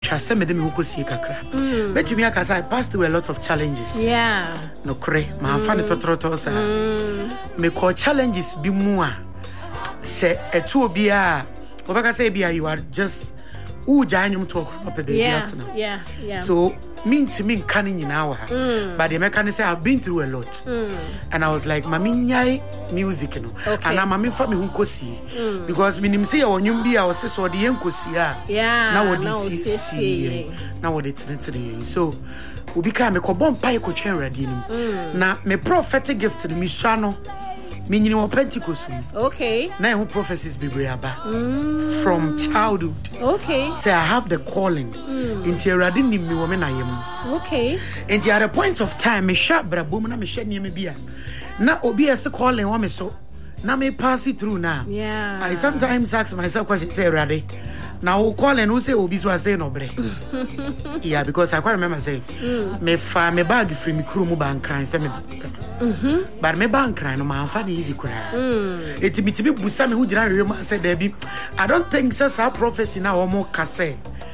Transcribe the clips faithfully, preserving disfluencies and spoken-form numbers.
say me dem ko sie kakra. But me aka say I passed through a lot of challenges. Yeah. No kre, ma fa ne totroto sa. Me call challenges bi mu a say etu obi a obaka say bi you are just who janyum talk up the yeah, yeah, yeah. So mean to me canning in our mm. but the mechanic say I've been through a lot mm. and I was like mami nyai music you know okay. and I'm mami fa me hunko si because minim say o nyum bi a o se so de yenko si a yeah na what this see na what it tene so obi ka me ko bom pa ko twen radi nim na me prophetic gift ni mi sha no Meaning of Pentecost. Okay. Now who prophecies be aba mm. from childhood. Okay. Say I have the calling. Mm. Into radin ni mi woman I am. Okay. And at a point of time, me sharp bra boom na me shed ni me bia. Na obi as the calling wa me so. Na me pass it through now. Yeah. I sometimes ask myself question say Rade. Now calling who say obi so say no bre. Yeah, because I quite remember say mm. me fa me bag free me crew mu ban cry say me. Mm-hmm. But me ban cry no man fa easy cry. Mm. It me tibi busa me hu jira hwem say there be. I don't think so sa prophecy na wo ka say.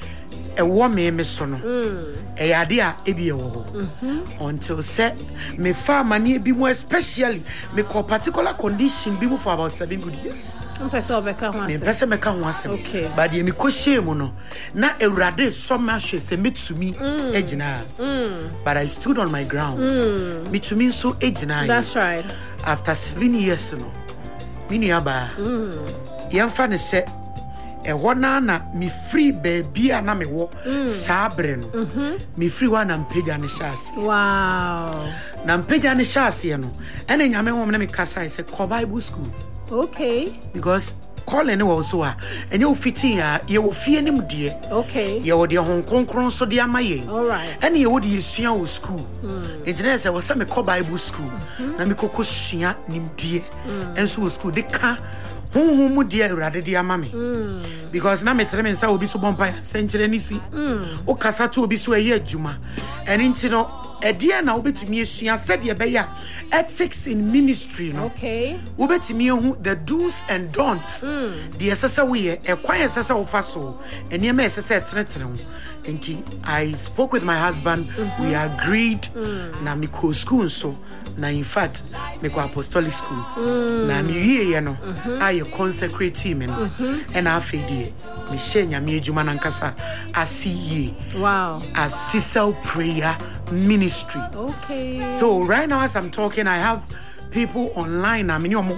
E wo me me so no. Mm. E ade a e bi e wo ho. Until say me fa mani bi mo especially me ko particular condition bi mo for about seven good years. Mpesa obeka ho asem. Me pesa me ka ho asem. Okay. But ye me ko shame no. Na Ewurade so ma hwe se metumi ejina. But I stood on my grounds. Mm. Metumi so ejina. That's right. After seven years no. Me ni aba. Mm. Yemfa ne se e wona na me free baby na me wo sabre no. Mhm. Me free one na mpega ne shase. Wow. Na mpega ne shase no. Ene nyame ho na me kasa say ko Bible school. Okay. Because calling also a and you fitting a you will fear him dear. Okay. You would your Hong Kong so dear my all right. And you would you see our school. Engineers I was some call Bible school. Na me koko shia nim dear. And so school they can who who dear rather dear mammy. Because na me tell me say obi so bompa century ni si. O kasa to obi so a year juma. And into no a dear now betumi esua said ye be ya ethics in ministry no. Okay. Wo betumi hu the do's and don'ts. The esesa we e kwan esesa wo fa so. Ene ma esesa tretre ho. Enti I spoke with my husband. Mm-hmm. We agreed mm. na me ko school so na in fact me ko apostolic school. Mm. Na me wie ye no mm-hmm. I consecrate team no. Mm-hmm. And I fedi me shenya me adwuma nankasa asiye. Wow. As Cecil prayer ministry. Okay. So right now as I'm talking I have people online I mean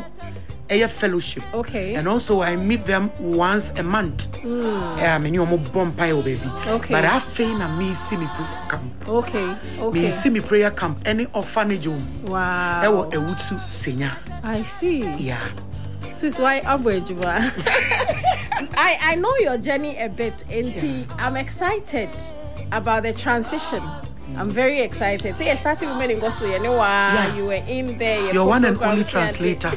a fellowship. Okay. And also I meet them once a month. Mm. I mean you bomb pile baby. Okay. But I find a me see me prayer camp. Okay. Okay. Me see me prayer camp any orphanage home. Wow. I will a wutsu senior. I see. Yeah. This is why average I I know your journey a bit, and yeah. I'm excited about the transition. I'm very excited. See, I started Women in Gospel. You know why yeah. you were in there. You're one and only translator.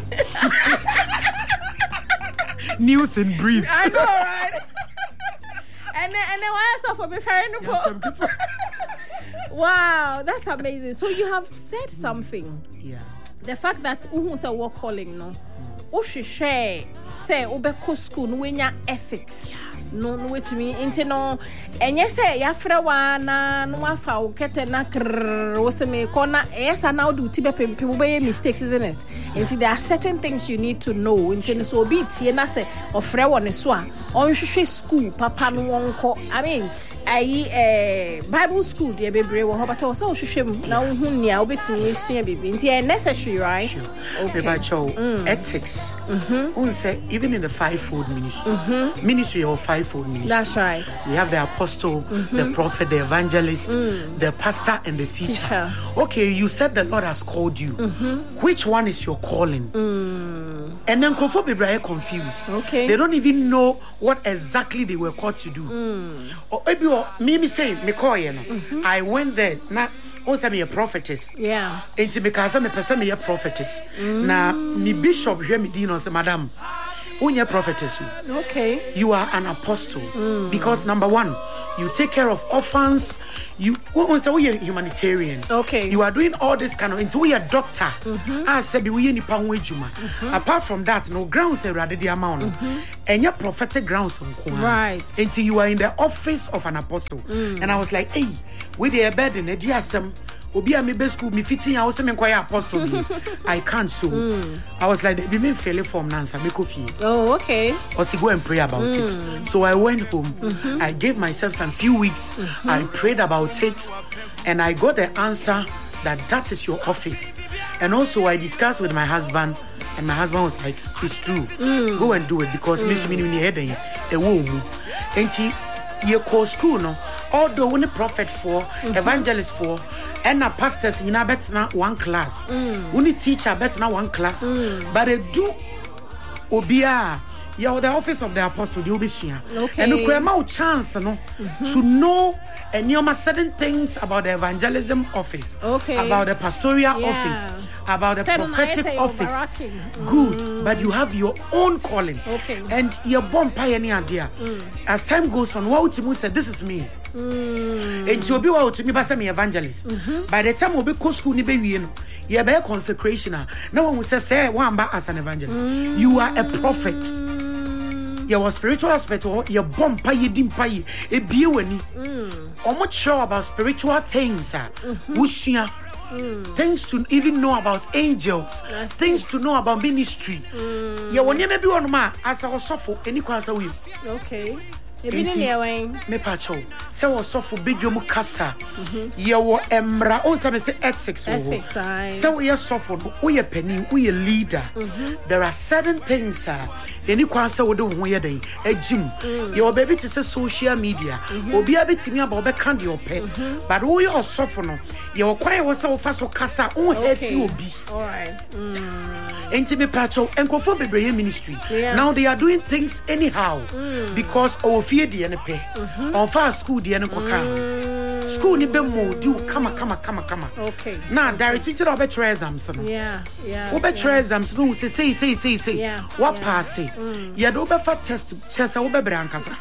News and brief. I know, right? and then, and then why I saw for me fair wow, that's amazing. So you have said something. Yeah. The fact that uhu say work calling no, ushi share say ubeko school no wenya ethics. Yeah. No, no, wait to me. Into no, and yes, ya frawana no afa ukete na krrr wose me kona yes I now do tibe people be mistakes isn't it? And there are certain things you need to know. Into so be tie na say ofre won so a on hwehwe school papa no wonko. I mean I eh Bible school dey bebre wo but so hwehwem na wo hu nia obetumi esua bibi. Into necessary right? Sure. Okay. Mm. Ethics. Mhm. Mm say even in the fivefold ministry. Mm-hmm. Ministry of five Ministry. That's right. We have the apostle, mm-hmm. the prophet, the evangelist, mm. the pastor, and the teacher. teacher. Okay, you said the Lord has called you. Mm-hmm. Which one is your calling? Mm. And then Kofo people are confused. Okay. They don't even know what exactly they were called to do. Mm. Or maybe me me say me call you know. Mm-hmm. I went there now. Also, me a prophetess. Yeah. It's because I'm a person me a prophetess. Mm. Now, me bishop here me dino say madam. Unya prophetess. Okay. You are an apostle. Mm. Because number one, you take care of orphans. You once we are humanitarian. Okay. You are doing all this kind of into we are doctor. I said we ni panwe juma. Apart from that, no grounds they rather the amount. And your prophetic grounds right. Until you are in the office of an apostle. Mm. And I was like, hey, we the bed in the diasem. Obi a me best school me fitting I was me kwaya apostle be. I can't so. Mm. I was like be me fairly form Nansa me coffee. Oh, okay. Or to go and pray about mm. it. So I went home. Mm-hmm. I gave myself some few weeks. Mm-hmm. I prayed about it and I got the answer that that is your office. And also I discussed with my husband and my husband was like, it's true. Mm. Go and do it because me me ni head e wo mu. Enti ye call school no. Although when a prophet for mm-hmm. evangelist for and a pastors you know better na one class. Mm. When a teacher better na one class. Mm. But they do obia yeah, the office of the apostle the obishia. Okay. And the amount chance no mm-hmm. to know and you know certain things about the evangelism office. Okay. About the pastoral yeah. office. About the Said prophetic office. Mm. Good. But you have your own calling. Okay. And you're born pioneer idea. Mm. As time goes on, what Timu said, this is me. Mm. And you'll be what to me by some evangelist. Mm-hmm. By the time we'll be co school, you know, you're a consecration. No one will say, say, one back as an evangelist. Mm. You are a prophet. Your spiritual aspect, or your bomb pie, dim pie, a beer, or much sure about spiritual things, mm Mm. Things to even know about angels, things to know about ministry. Mm. Yeah, when you may be on ma as I was suffer any class away. Okay. You been in there, Wayne? Me pacho. So was suffer big yomu kasa. You were emra. Oh, some say ethics. Ethics. So we are suffer. We are penny. We are leader. There are certain things. Uh, any class we do we are day. A gym. Your baby to say social media. Obi a bit me about be candy or pet. But we are suffer no. Your choir was so fast or kasa. Oh, heads you be. All right. Intimate pacho and conform be ministry. Now they are doing things anyhow because of fear the N P. On fast school the N P. School ni be mo do come come come come. Okay. Now direct teacher of better exams. Yeah, yeah. Over exams no say say say say say. Yeah. What pass say? Ya do be fa test chese wo be brankasa.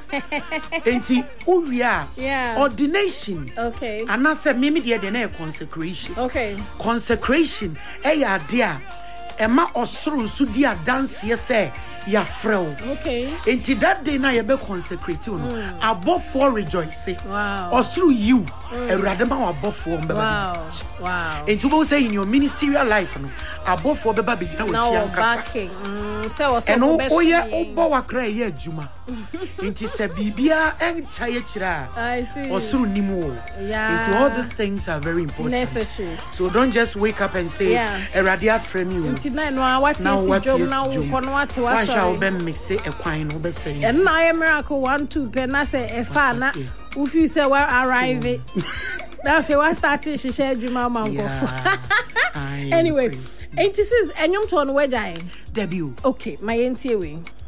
Enti uria. Yeah. Ordination. Okay. And na say me me dey dey na consecration. Okay. Consecration e ya dia. Emma osuru su di dance say ya frel. Okay. Until that day na you be consecrate you know. Above for rejoicing. Wow. Osuru you. A radema above for be wow. Wow. And to say in your ministerial life no. Above for be be na now backing. Mm, so was and oh yeah, obo wa kra ye adwuma. Until say bibia encha ye kira. I see. Osuru nimu. Yeah. Into all these things are very important. Necessary. So don't just wake up and say a radia frame you. Now what is your job now? What was shall be mix it a quine over say. And I am miracle one two pen. I say a fan. If you say well arrive it. Now if you want starting she said you mama. Anyway, eighty-six and you turn where die. Debut. Okay, my N T A wing.